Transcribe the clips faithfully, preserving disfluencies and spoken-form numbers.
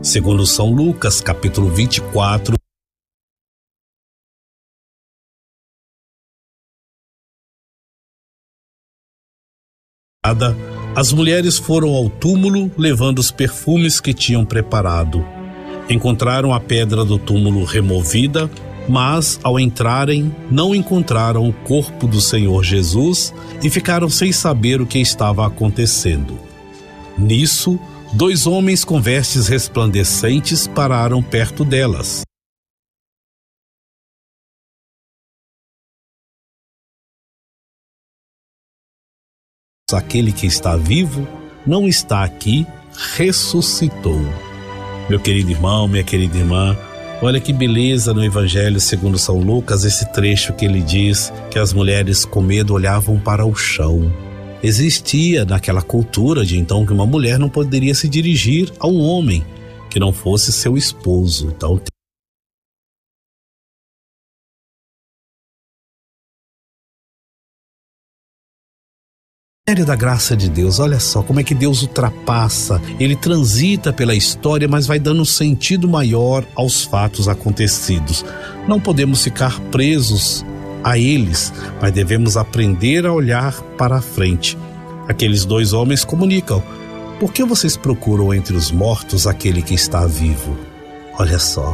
Segundo São Lucas, capítulo vinte e quatro, as mulheres foram ao túmulo levando os perfumes que tinham preparado. Encontraram a pedra do túmulo removida, mas ao entrarem não encontraram o corpo do Senhor Jesus e ficaram sem saber o que estava acontecendo. Nisso, dois homens com vestes resplandecentes pararam perto delas. Aquele que está vivo não está aqui, ressuscitou. Meu querido irmão, minha querida irmã, olha que beleza no Evangelho segundo São Lucas, esse trecho que ele diz que as mulheres com medo olhavam para o chão. Existia naquela cultura de então que uma mulher não poderia se dirigir a um homem que não fosse seu esposo. Então, da graça de Deus, olha só como é que Deus ultrapassa, ele transita pela história, mas vai dando um sentido maior aos fatos acontecidos. Não podemos ficar presos a eles, mas devemos aprender a olhar para a frente. Aqueles dois homens comunicam: por que vocês procuram entre os mortos aquele que está vivo? Olha só.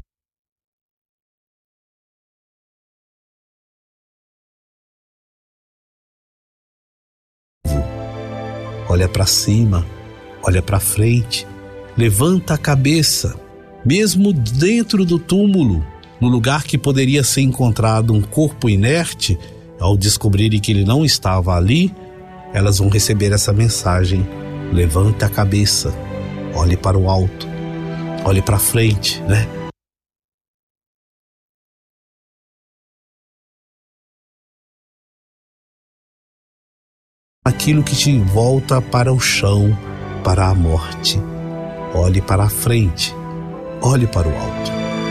Olha para cima, olha para frente, levanta a cabeça, mesmo dentro do túmulo, no lugar que poderia ser encontrado um corpo inerte. Ao descobrirem que ele não estava ali, elas vão receber essa mensagem: levanta a cabeça, olhe para o alto, olhe para frente, né? Aquilo que te volta para o chão, para a morte. Olhe para a frente, olhe para o alto.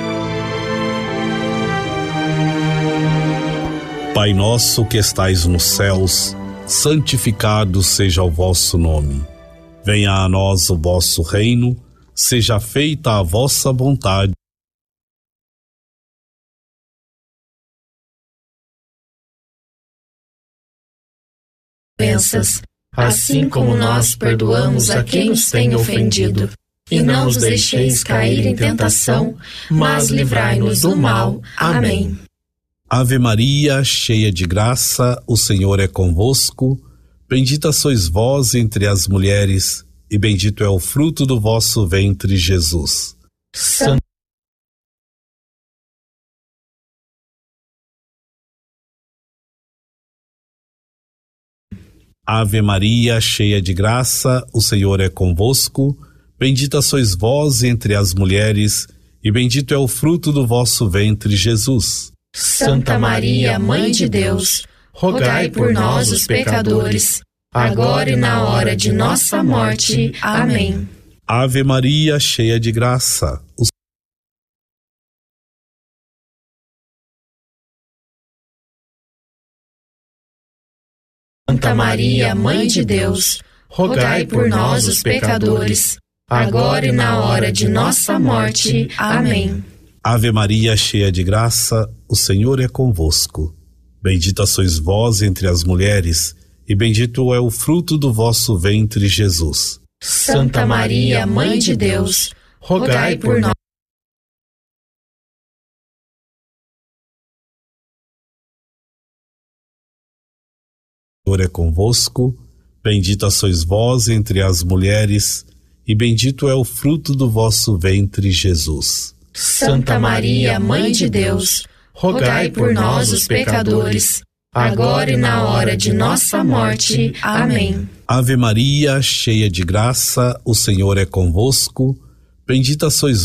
Pai nosso que estais nos céus, santificado seja o vosso nome. Venha a nós o vosso reino, seja feita a vossa vontade. Assim como nós perdoamos a quem nos tem ofendido. E não os deixeis cair em tentação, mas livrai-nos do mal. Amém. Ave Maria, cheia de graça, o Senhor é convosco. Bendita sois vós entre as mulheres, e bendito é o fruto do vosso ventre, Jesus. Santa Ave Maria, cheia de graça, o Senhor é convosco. Bendita sois vós entre as mulheres, e bendito é o fruto do vosso ventre, Jesus. Santa Maria, Mãe de Deus, rogai por nós, os pecadores, agora e na hora de nossa morte. Amém. Ave Maria, cheia de graça, o Santa Maria, Mãe de Deus, rogai por nós, os pecadores, agora e na hora de nossa morte. Amém. Ave Maria, cheia de graça, o Senhor é convosco. Bendita sois vós entre as mulheres, e bendito é o fruto do vosso ventre, Jesus. Santa Maria, Mãe de Deus, rogai por nós. O Senhor é convosco, bendita sois vós entre as mulheres, e bendito é o fruto do vosso ventre, Jesus. Santa Maria, Mãe de Deus, rogai por nós, os pecadores, agora e na hora de nossa morte. Amém. Ave Maria, cheia de graça, o Senhor é convosco, bendita sois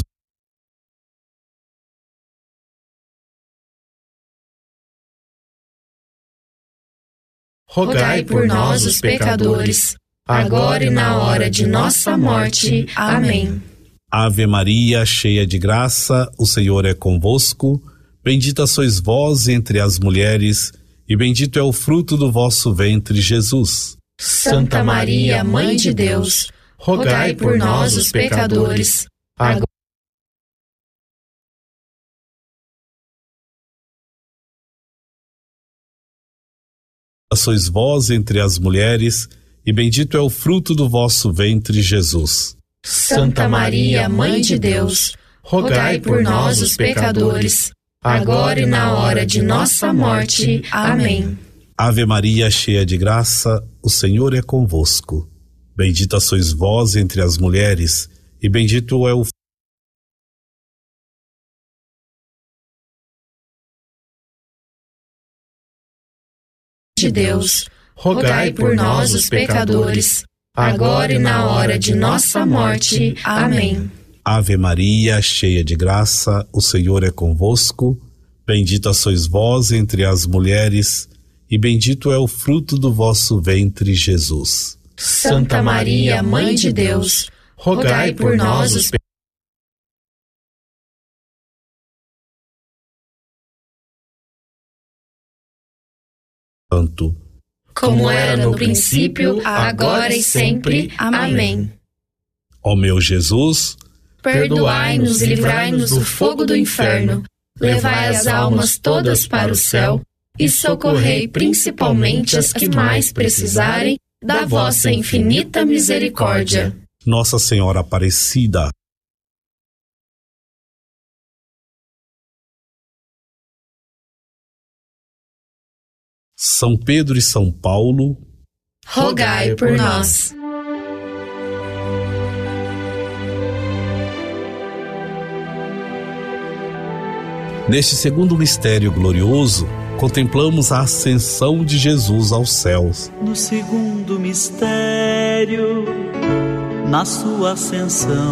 rogai por nós, os pecadores, agora e na hora de nossa morte. Amém. Ave Maria, cheia de graça, o Senhor é convosco. Bendita sois vós entre as mulheres, e bendito é o fruto do vosso ventre, Jesus. Santa Maria, Mãe de Deus, rogai por nós, os pecadores, agora sois vós entre as mulheres, e bendito é o fruto do vosso ventre, Jesus. Santa Maria, Mãe de Deus, rogai por nós, os pecadores, agora e na hora de nossa morte. Amém. Ave Maria, cheia de graça, o Senhor é convosco. Bendita sois vós entre as mulheres, e bendito é o de Deus, rogai por nós, os pecadores, agora e na hora de nossa morte. Amém. Ave Maria, cheia de graça, o Senhor é convosco. Bendita sois vós entre as mulheres, e bendito é o fruto do vosso ventre, Jesus. Santa Maria, Mãe de Deus, rogai por nós, os pecadores, Santo, como era no princípio, agora e sempre. Amém. Ó meu Jesus, perdoai-nos e livrai-nos do fogo do inferno, levai as almas todas para o céu e socorrei principalmente as que mais precisarem da vossa infinita misericórdia. Nossa Senhora Aparecida, São Pedro e São Paulo, rogai por nós. Neste segundo mistério glorioso, contemplamos a ascensão de Jesus aos céus. No segundo mistério, na sua ascensão,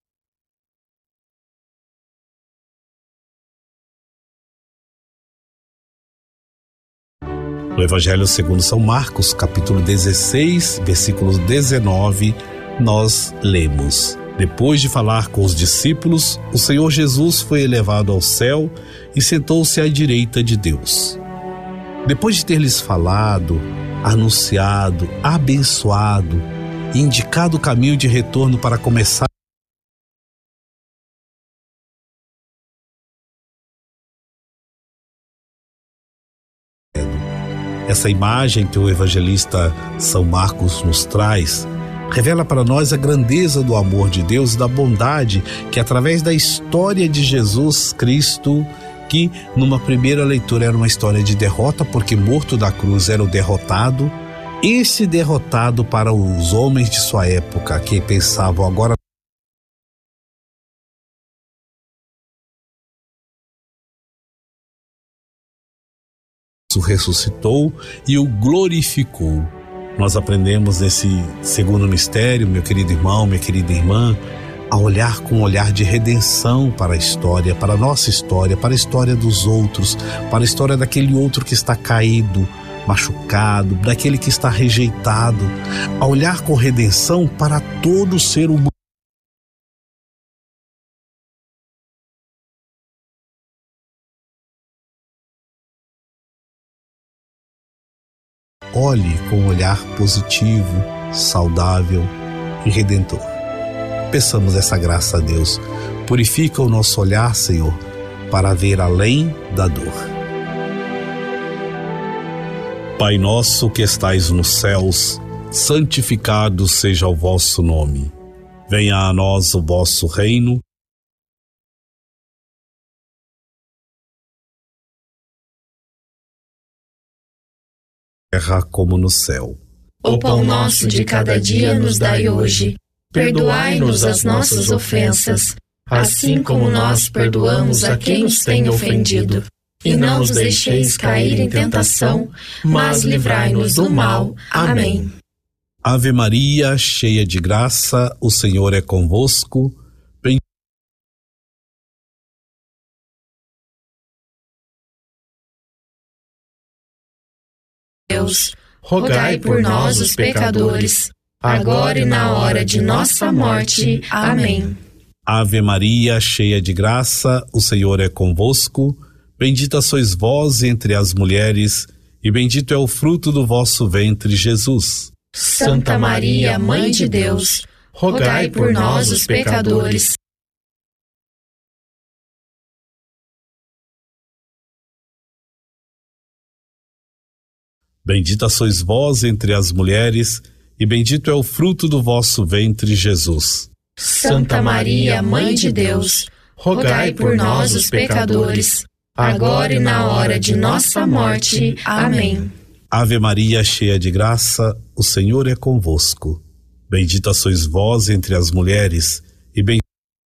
no Evangelho segundo São Marcos, capítulo dezesseis, versículo dezenove, nós lemos: depois de falar com os discípulos, o Senhor Jesus foi elevado ao céu e sentou-se à direita de Deus. Depois de ter lhes falado, anunciado, abençoado e indicado o caminho de retorno para começar essa imagem que o evangelista São Marcos nos traz, revela para nós a grandeza do amor de Deus e da bondade que, através da história de Jesus Cristo, que numa primeira leitura era uma história de derrota, porque morto da cruz era o derrotado, esse derrotado para os homens de sua época, que pensavam agora ressuscitou e o glorificou. Nós aprendemos nesse segundo mistério, meu querido irmão, minha querida irmã, a olhar com um olhar de redenção para a história, para a nossa história, para a história dos outros, para a história daquele outro que está caído, machucado, daquele que está rejeitado, a olhar com redenção para todo ser humano. Olhe com um olhar positivo, saudável e redentor. Peçamos essa graça a Deus. Purifica o nosso olhar, Senhor, para ver além da dor. Pai nosso que estais nos céus, santificado seja o vosso nome. Venha a nós o vosso reino. Terra como no céu. O pão nosso de cada dia nos dai hoje. Perdoai-nos as nossas ofensas, assim como nós perdoamos a quem nos tem ofendido. E não nos deixeis cair em tentação, mas livrai-nos do mal. Amém. Ave Maria, cheia de graça, o Senhor é convosco. Bendita Deus, rogai por nós, os pecadores, agora e na hora de nossa morte. Amém. Ave Maria, cheia de graça, o Senhor é convosco. Bendita sois vós entre as mulheres, e bendito é o fruto do vosso ventre, Jesus. Santa Maria, Mãe de Deus, rogai por nós, os pecadores, Bendita sois vós entre as mulheres, e bendito é o fruto do vosso ventre, Jesus. Santa Maria, Mãe de Deus, rogai por nós, os pecadores, agora e na hora de nossa morte. Amém. Ave Maria, cheia de graça, o Senhor é convosco. Bendita sois vós entre as mulheres, e bendito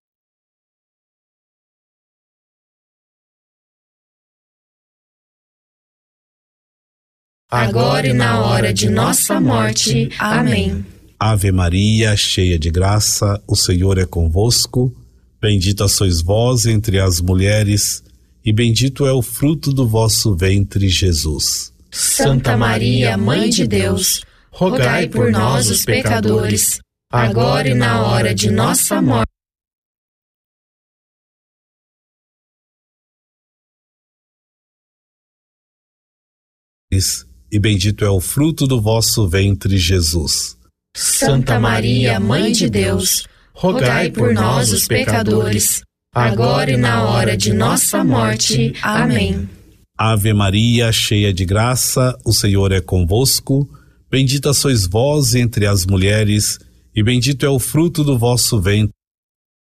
agora e na hora de nossa morte. Amém. Ave Maria, cheia de graça, o Senhor é convosco. Bendita sois vós entre as mulheres, e bendito é o fruto do vosso ventre, Jesus. Santa Maria, Mãe de Deus, rogai por nós, os pecadores, agora e na hora de nossa morte. E bendito é o fruto do vosso ventre, Jesus. Santa Maria, Mãe de Deus, rogai por nós, os pecadores, agora e na hora de nossa morte. Amém. Ave Maria, cheia de graça, o Senhor é convosco. Bendita sois vós entre as mulheres, e bendito é o fruto do vosso ventre.